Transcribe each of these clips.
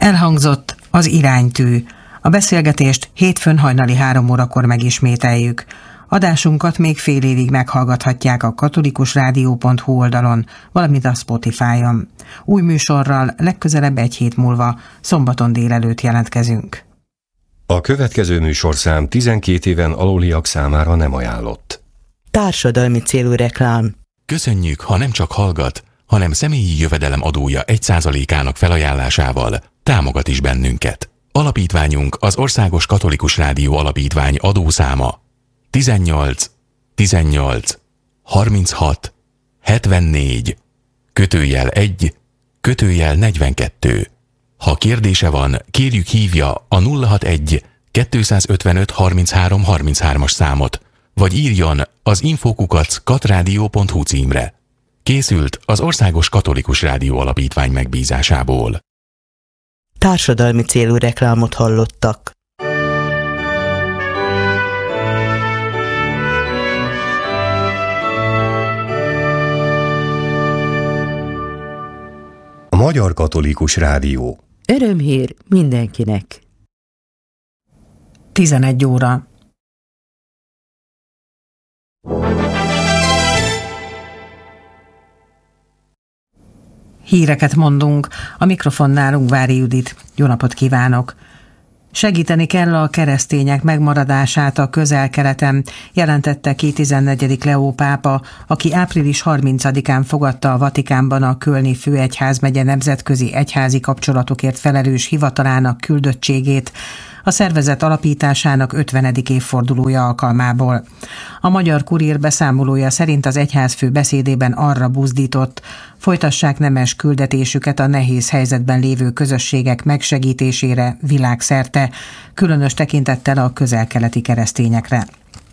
Elhangzott az iránytű. A beszélgetést hétfőn hajnali 3 órakor megismételjük. Adásunkat még fél évig meghallgathatják a katolikusrádió.hu oldalon, valamint a Spotify-on. Új műsorral legközelebb egy hét múlva, szombaton délelőtt jelentkezünk. A következő műsorszám 12 éven aluliak számára nem ajánlott. Társadalmi célú reklám. Köszönjük, ha nem csak hallgat, hanem személyi jövedelem adója 1%-ának felajánlásával támogat is bennünket. Alapítványunk az Országos Katolikus Rádió Alapítvány adószáma 18 18 36 74 /1 /42. Ha kérdése van, kérjük hívja a 061 255 33 33-as számot, vagy írjon az info@katradio.hu címre. Készült az Országos Katolikus Rádió Alapítvány megbízásából. Társadalmi célú reklámot hallottak. A Magyar Katolikus Rádió. Örömhír mindenkinek. 11 óra. Híreket mondunk, a mikrofonnál Ungvári Judit. Jó napot kívánok! Segíteni kell a keresztények megmaradását a Közel-Keleten, jelentette ki 14. Leó pápa, aki április 30-án fogadta a Vatikánban a Kölni Főegyházmegye nemzetközi egyházi kapcsolatokért felelős hivatalának küldöttségét, a szervezet alapításának 50. évfordulója alkalmából. A Magyar Kurír beszámolója szerint az egyházfő beszédében arra buzdított, folytassák nemes küldetésüket a nehéz helyzetben lévő közösségek megsegítésére világszerte, különös tekintettel a közel-keleti keresztényekre.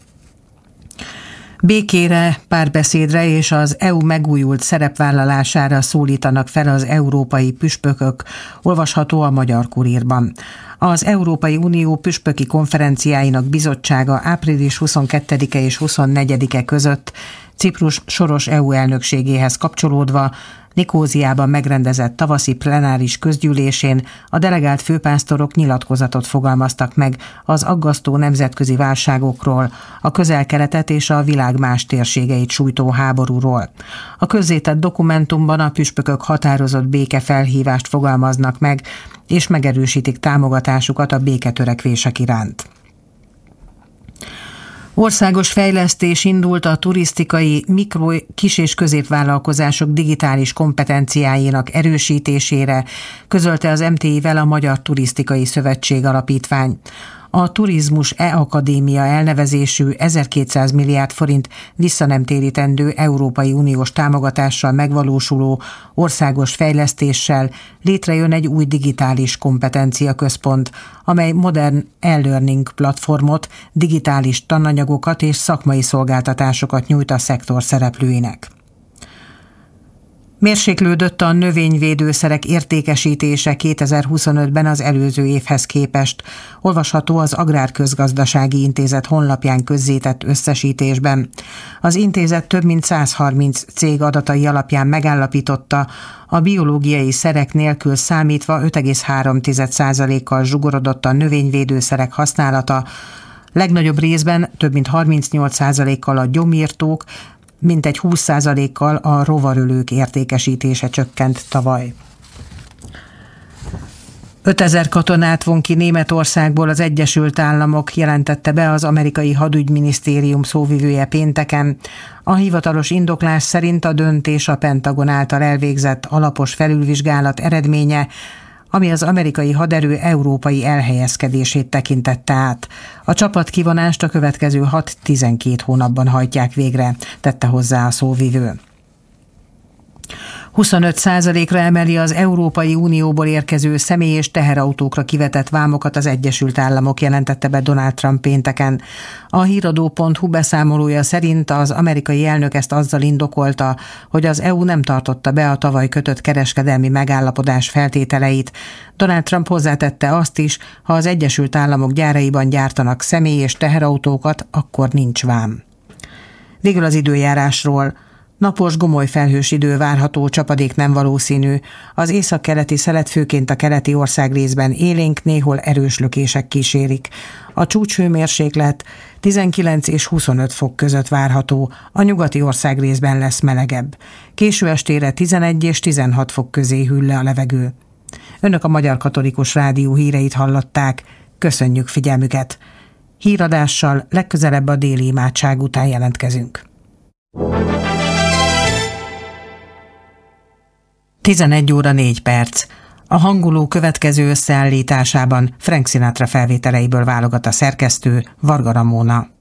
Békére, párbeszédre és az EU megújult szerepvállalására szólítanak fel az európai püspökök, olvasható a Magyar Kurírban. Az Európai Unió püspöki konferenciáinak bizottsága április 22-e és 24-e között Ciprus soros EU elnökségéhez kapcsolódva Nikóziában megrendezett tavaszi plenáris közgyűlésén a delegált főpásztorok nyilatkozatot fogalmaztak meg az aggasztó nemzetközi válságokról, a Közel-Keletet és a világ más térségeit sújtó háborúról. A közzétett dokumentumban a püspökök határozott békefelhívást fogalmaznak meg, és megerősítik támogatásukat a béketörekvések iránt. Országos fejlesztés indult a turisztikai kis- és középvállalkozások digitális kompetenciáinak erősítésére, közölte az MTI-vel a Magyar Turisztikai Szövetség Alapítvány. A Turizmus E-Akadémia elnevezésű 1200 milliárd forint visszanemtérítendő Európai Uniós támogatással megvalósuló országos fejlesztéssel létrejön egy új digitális kompetencia központ, amely modern e-learning platformot, digitális tananyagokat és szakmai szolgáltatásokat nyújt a szektor szereplőinek. Mérséklődött a növényvédőszerek értékesítése 2025-ben az előző évhez képest, olvasható az Agrárközgazdasági Intézet honlapján közzétett összesítésben. Az intézet több mint 130 cég adatai alapján megállapította, a biológiai szerek nélkül számítva 5,3%-kal zsugorodott a növényvédőszerek használata, legnagyobb részben több mint 38%-kal a gyomírtók, mintegy 20%-kal a rovarölők értékesítése csökkent tavaly. 5000 katonát von ki Németországból az Egyesült Államok, jelentette be az amerikai hadügyminisztérium szóvivője pénteken. A hivatalos indoklás szerint a döntés a Pentagon által elvégzett alapos felülvizsgálat eredménye, ami az amerikai haderő európai elhelyezkedését tekintette át. A csapatkivonást a következő 6-12 hónapban hajtják végre, tette hozzá a szóvivő. 25%-ra emeli az Európai Unióból érkező személy- és teherautókra kivetett vámokat az Egyesült Államok, jelentette be Donald Trump pénteken. A híradó.hu beszámolója szerint az amerikai elnök ezt azzal indokolta, hogy az EU nem tartotta be a tavaly kötött kereskedelmi megállapodás feltételeit. Donald Trump hozzátette azt is, ha az Egyesült Államok gyáraiban gyártanak személy- és teherautókat, akkor nincs vám. Végül az időjárásról. Napos, gomoly felhős idő várható, csapadék nem valószínű. Az északkeleti szelet főként a keleti országrészben élénk, néhol erős lökések kísérik. A csúcshőmérséklet 19 és 25 fok között várható, a nyugati országrészben lesz melegebb. Késő estére 11 és 16 fok közé hűl le a levegő. Önök a Magyar Katolikus Rádió híreit hallották. Köszönjük figyelmüket! Híradással legközelebb a déli imádság után jelentkezünk. 11 óra 4 perc. A hanguló következő összeállításában Frank Sinatra felvételeiből válogat a szerkesztő, Varga Ramóna.